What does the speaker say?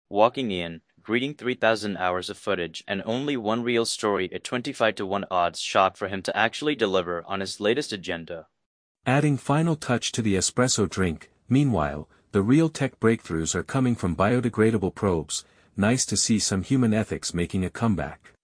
walking in, reading 3,000 hours of footage, and only one real story at 25-1 odds shot for him to actually deliver on his latest agenda. Adding final touch to the espresso drink, meanwhile, the real tech breakthroughs are coming from biodegradable probes. Nice to see some human ethics making a comeback.